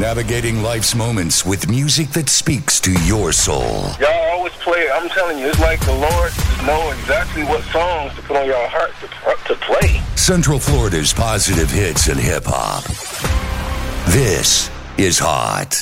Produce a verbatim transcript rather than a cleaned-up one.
navigating life's moments with music that speaks to your soul. Y'all always play it. I'm telling you, it's like the Lord know exactly what songs to put on your heart to, to play. Central Florida's positive hits and hip-hop. This is Hot.